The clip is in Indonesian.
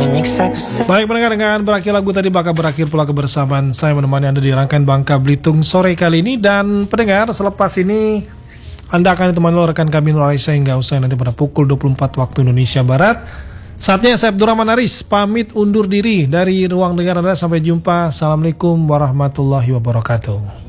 Baik pendengar, dengan berakhir lagu tadi bakal berakhir pula kebersamaan saya menemani Anda di rangkaian Bangka Belitung sore kali ini. Dan pendengar, selepas ini Anda akan ditemani oleh rekan kami Nur Aisyah hingga usai nanti pada pukul 24 waktu Indonesia Barat. Saatnya saya Abdurrahman Aris pamit undur diri dari ruang dengar Anda. Sampai jumpa. Assalamualaikum warahmatullahi wabarakatuh.